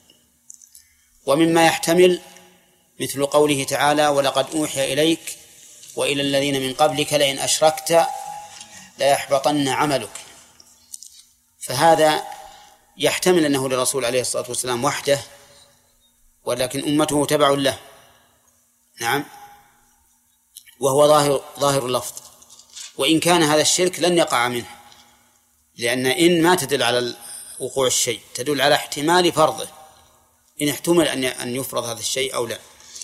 ومما يحتمل مثل قوله تعالى ولقد أوحي إليك وإلى الذين من قبلك لئن أشركت ليحبطن عملك، فهذا يحتمل أنه للرسول عليه الصلاة والسلام وحده ولكن أمته تبع له، نعم، وهو ظاهر ظاهر اللفظ. وإن كان هذا الشرك لن يقع منه، لأن إن ما تدل على وقوع الشيء، تدل على احتمال فرضه، إن احتمل أن أن يفرض هذا الشيء أو لا.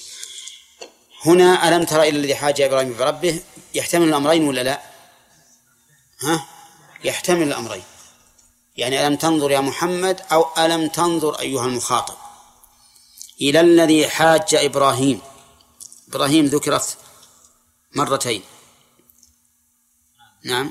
هنا ألم ترى إلى الذي حاج إبراهيم بربه يحتمل الأمرين ولا لا؟ ها؟ يحتمل الأمرين، يعني ألم تنظر يا محمد أو ألم تنظر أيها المخاطب. إلى الذي حاج إبراهيم، إبراهيم ذكرت مرتين، نعم،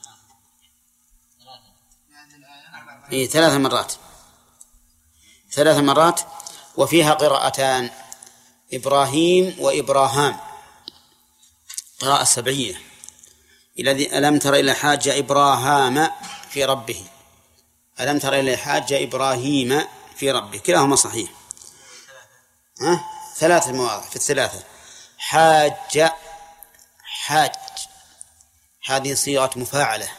إيه ثلاث مرات ثلاث مرات وفيها قراءتان: إبراهيم وإبراهام، قراءة سبعية. الذي ألم تر إلى حاج إبراهام في ربه، ألم تر إلى حاج إبراهيم في ربه، كلاهما صحيح. ها؟ ثلاث مواضع في الثلاثة. حاج حاج هذه صيغة مفاعلة،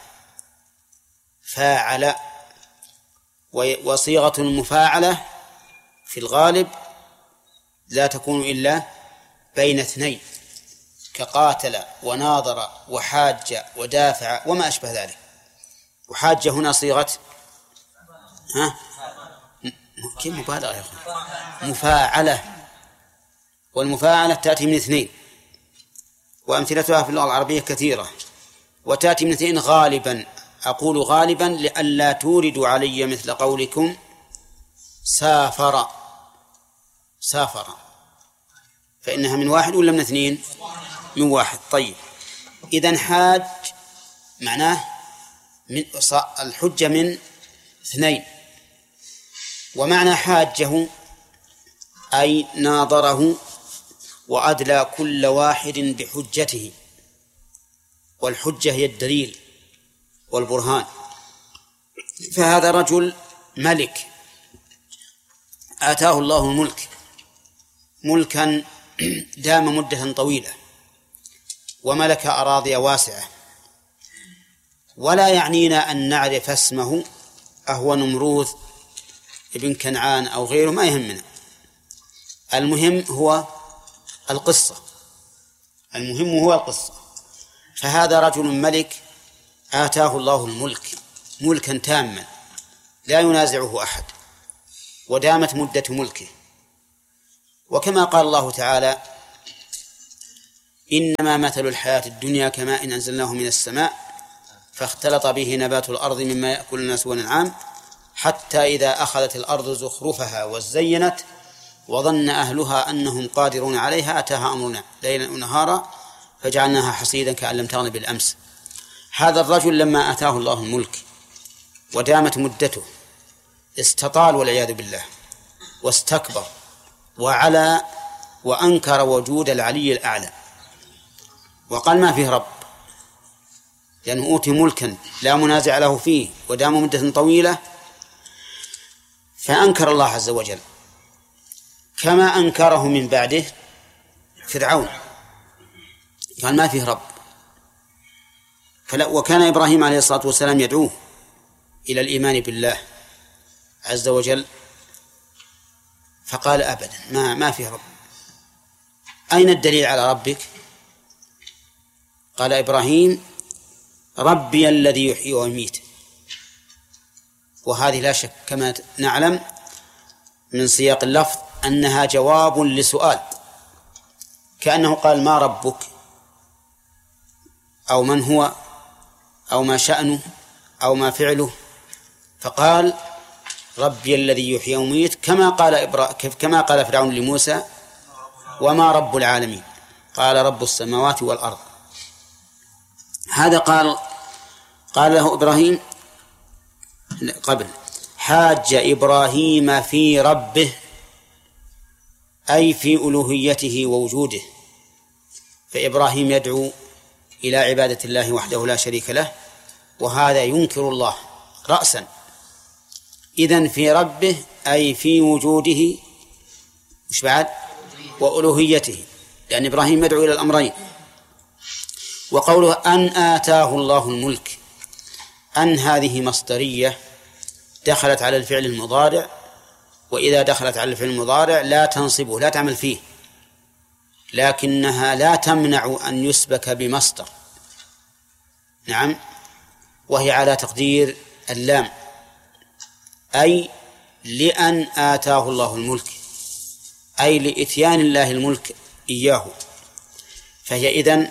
فاعل، وصيغة المفاعلة في الغالب لا تكون إلا بين اثنين، كقاتل وناظر وحاج ودافع وما أشبه ذلك. وحاج هنا صيغة ها كيف مبالغة يا أخي، مفاعلة، والمفاعلة تأتي من اثنين، وأمثلتها في اللغة العربية كثيرة، وتأتي من اثنين غالبا. أقول غالبا لئلا توردوا علي مثل قولكم سافر سافر، فإنها من واحد ولا من اثنين؟ من واحد. طيب، إذن حاج معناه من الحجة من اثنين، ومعنى حاجه أي ناظره وأدلى كل واحد بحجته، والحجة هي الدليل والبرهان. فهذا رجل ملك آتاه الله الملك ملكا دام مدة طويلة، وملك أراضي واسعة، ولا يعنينا أن نعرف اسمه أهو نمروذ ابن كنعان أو غيره، ما يهمنا، المهم هو القصة المهم هو القصة. فهذا رجل ملك آتاه الله الملك ملكا تاما لا ينازعه أحد، ودامت مدة ملكه، وكما قال الله تعالى: إنما مثل الحياة الدنيا كماء إن أنزلناه من السماء فاختلط به نبات الأرض مما يأكل الناس والأنعام حتى إذا أخذت الأرض زخرفها وزينت وظن أهلها أنهم قادرون عليها أتاها أمرنا ليلا ونهارا فجعلناها حصيدا كأن لم تغن بالأمس. هذا الرجل لما آتاه الله الملك ودامت مدته استطال والعياذ بالله واستكبر وعلى وأنكر وجود العلي الأعلى وقال ما فيه رب، لأنه أوتي ملكا لا منازع له فيه ودام مدة طويلة، فأنكر الله عز وجل كما أنكره من بعده فرعون، قال ما فيه رب. وكان إبراهيم عليه الصلاة والسلام يدعوه إلى الإيمان بالله عز وجل، فقال أبدا ما ما فيه رب. أين الدليل على ربك؟ قال إبراهيم: ربي الذي يحيي ويميت. وهذه لا شك كما نعلم من سياق اللفظ أنها جواب لسؤال، كأنه قال: ما ربك؟ أو من هو؟ أو ما شأنه؟ أو ما فعله؟ فقال: ربي الذي يحيي ويميت، كما قال إبرا... كما قال فرعون لموسى: وما رب العالمين؟ قال: رب السماوات والأرض. هذا قال قال له إبراهيم قبل: حاج إبراهيم في ربه، أي في ألوهيته ووجوده. فإبراهيم يدعو إلى عبادة الله وحده لا شريك له، وهذا ينكر الله رأسا. إذن في ربه أي في وجوده، مش بعد، وألوهيته، لأن إبراهيم يدعو إلى الأمرين. وقوله أن آتاه الله الملك، أن هذه مصدرية دخلت على الفعل المضارع، وإذا دخلت على الفعل المضارع لا تنصبه، لا تعمل فيه، لكنها لا تمنع أن يسبك بمصدر. نعم، وهي على تقدير اللام، أي لأن آتاه الله الملك، أي لإتيان الله الملك إياه، فهي إذن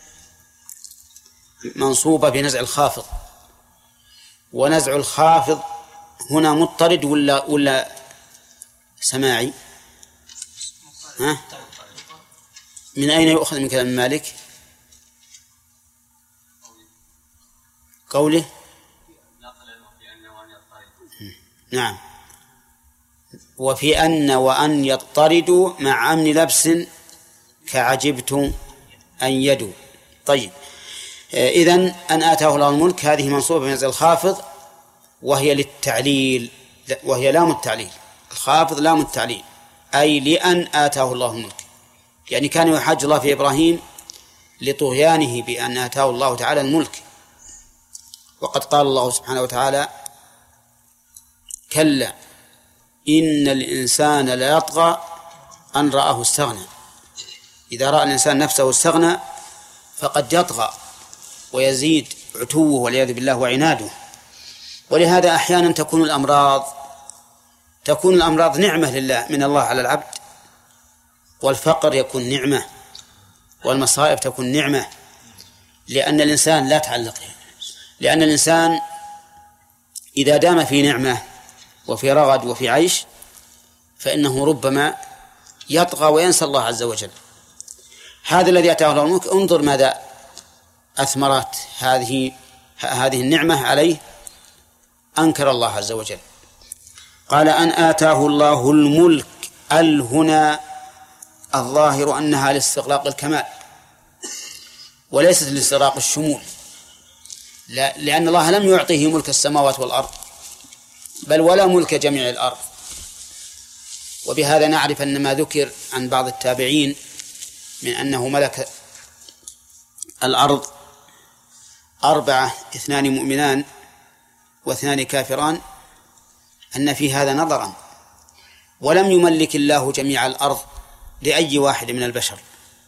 منصوبة بنزع الخافض. ونزع الخافض هنا مضطرد ولا ولا سماعي؟ ها؟ من أين يؤخذ من كلام مالك؟ قوله نعم: وفي أن وأن يضطردوا مع أمن لبس كعجبت أن يدوا. طيب، إذن أن آتاه الله الملك هذه منصوبة بنزع الخافض، وهي للتعليل، وهي لام التعليل، الخافض لام التعليل، أي لأن آتاه الله الملك، يعني كان يحاج الله في إبراهيم لطغيانه بأن آتاه الله تعالى الملك. وقد قال الله سبحانه وتعالى: كلا إن الإنسان لا يطغى أن رآه استغنى. إذا رأى الإنسان نفسه استغنى فقد يطغى ويزيد عتوه والعياذ بالله وعناده. ولهذا أحيانا تكون الأمراض تكون الأمراض نعمة لله من الله على العبد، والفقر يكون نعمة، والمصائب تكون نعمة، لأن الإنسان لا تعلق، لأن الإنسان إذا دام في نعمة وفي رغد وفي عيش فإنه ربما يطغى وينسى الله عز وجل. هذا الذي أتاه الله الملك، انظر ماذا أثمرت هذه هذه النعمة عليه، أنكر الله عز وجل. قال: أن آتاه الله الملك، ال هنا الظاهر أنها لاستغراق الكمال وليست لاستغراق الشمول، لا، لأن الله لم يعطيه ملك السماوات والأرض، بل ولا ملك جميع الأرض. وبهذا نعرف أن ما ذكر عن بعض التابعين من أنه ملك الأرض أربعة، اثنان مؤمنان واثنان كافران، أن في هذا نظرا، ولم يملك الله جميع الأرض لأي واحد من البشر،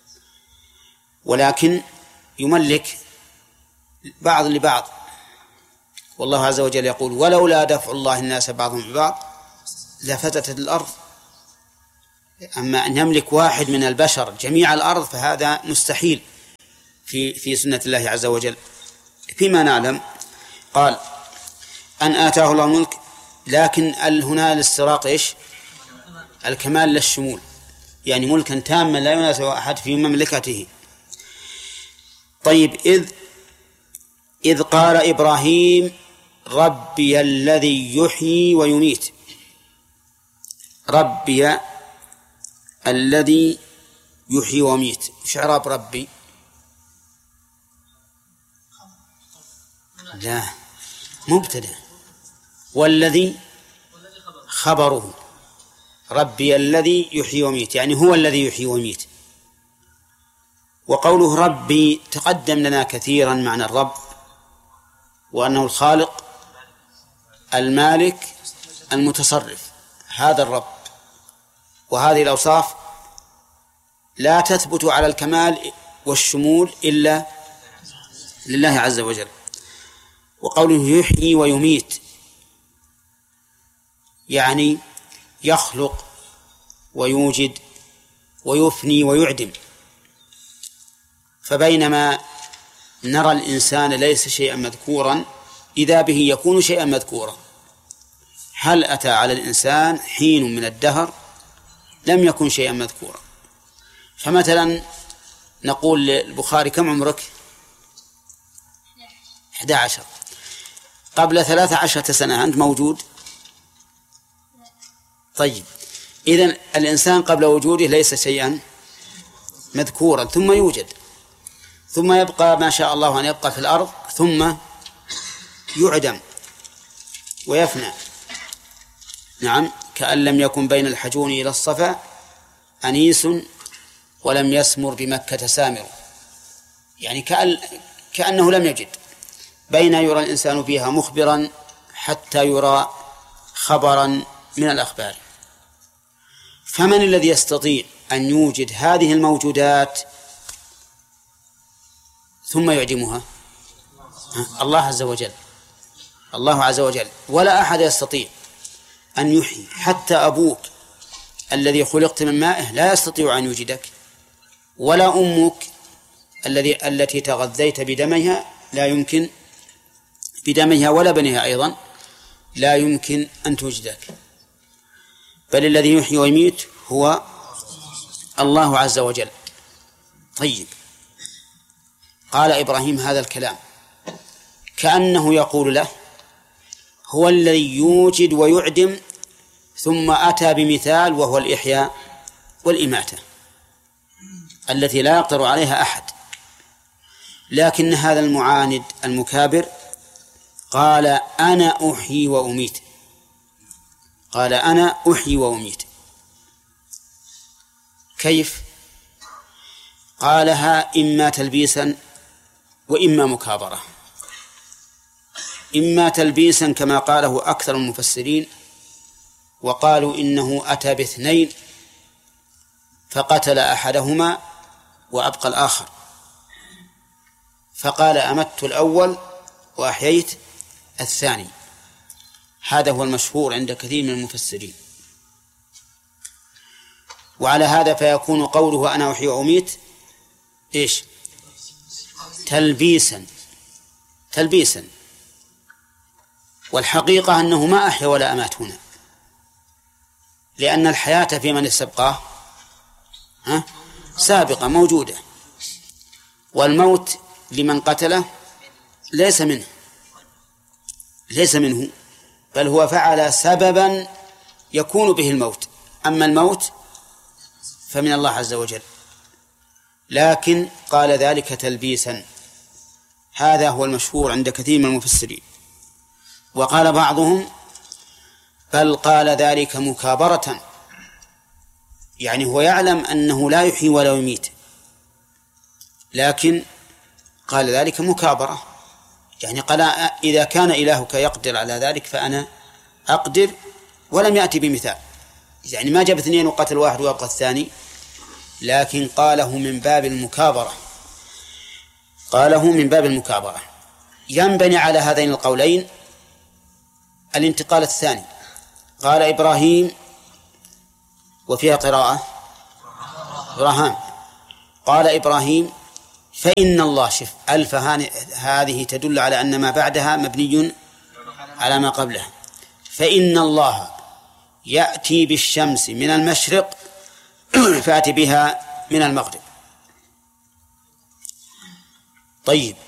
ولكن يملك بعض لبعض. والله عز وجل يقول: ولولا دفع الله الناس بعضهم ببعض لفسدت الأرض أما أن يملك واحد من البشر جميع الأرض فهذا مستحيل في في سنة الله عز وجل. فيما نعلم قال أن آتاه الله الملك، لكن هنا الاستراق إيش؟ الكمال للشمول، يعني ملكا تاما لا ينازع أحد في مملكته. طيب إذ إذ قال إبراهيم ربي الذي يحيي ويميت، ربي الذي يحيي ويميت، إيش إعراب ربي؟ لا، مبتدأ، والذي خبره، ربي الذي يحيي ويميت يعني هو الذي يحيي ويميت. وقوله ربي تقدم لنا كثيرا معنى الرب، وأنه الخالق المالك المتصرف، هذا الرب. وهذه الأوصاف لا تثبت على الكمال والشمول إلا لله عز وجل. وقوله يحيي ويميت يعني يخلق ويوجد ويفني ويعدم. فبينما نرى الإنسان ليس شيئا مذكورا إذا به يكون شيئا مذكورا. هل أتى على الإنسان حين من الدهر لم يكن شيئا مذكورا؟ فمثلا نقول للبخاري كم عمرك؟ أحد عشر. قبل ثلاث عشرة سنة أنت موجود؟ طيب إذن الإنسان قبل وجوده ليس شيئا مذكورا، ثم يوجد، ثم يبقى ما شاء الله أن يبقى في الأرض، ثم يعدم ويفنى. نعم، كأن لم يكن بين الحجون إلى الصفا أنيس ولم يسمر بمكة سامر، يعني كأن كأنه لم يجد، بين يرى الإنسان فيها مخبرا حتى يرى خبرا من الأخبار. فمن الذي يستطيع أن يوجد هذه الموجودات ثم يعدمها؟ الله عز وجل، الله عز وجل. ولا أحد يستطيع أن يحيي، حتى أبوك الذي خلقت من مائه لا يستطيع أن يوجدك، ولا أمك الذي التي تغذيت بدمها لا يمكن بدمها ولا بنيها أيضا لا يمكن أن توجدك، بل الذي يحيي ويميت هو الله عز وجل. طيب، قال إبراهيم هذا الكلام كأنه يقول له هو الذي يوجد ويعدم، ثم أتى بمثال وهو الإحياء والإماتة التي لا يقدر عليها أحد. لكن هذا المعاند المكابر قال أنا أحيي وأميت، قال أنا أحيي وأميت. كيف؟ قالها إما تلبيسا وإما مكابرة. إما تلبيسا كما قاله أكثر المفسرين، وقالوا إنه أتى باثنين فقتل أحدهما وأبقى الآخر، فقال أمت الأول وأحييت الثاني. هذا هو المشهور عند كثير من المفسرين. وعلى هذا فيكون قوله أنا أحيي وأميت إيش؟ تلبيسا تلبيسا والحقيقة أنه ما أحيا ولا أمات هنا، لأن الحياة في من استبقاه ها؟ سابقة موجودة، والموت لمن قتله ليس منه ليس منه بل هو فعل سببا يكون به الموت، أما الموت فمن الله عز وجل. لكن قال ذلك تلبيسا، هذا هو المشهور عند كثير من المفسرين. وقال بعضهم بل قال ذلك مكابرة، يعني هو يعلم أنه لا يحيي ولا يميت، لكن قال ذلك مكابرة، يعني قال إذا كان إلهك يقدر على ذلك فأنا أقدر، ولم يأتي بمثال، يعني ما جاب اثنين وقتل واحد ويبقى الثاني، لكن قاله من باب المكابرة قاله من باب المكابرة. ينبني على هذين القولين الانتقال الثاني. قال إبراهيم وفيها قراءة إبراهام. قال إبراهيم فإن الله، شف ألف هذه تدل على أن ما بعدها مبني على ما قبله. فإن الله يأتي بالشمس من المشرق فأتي بها من المغرب. طيب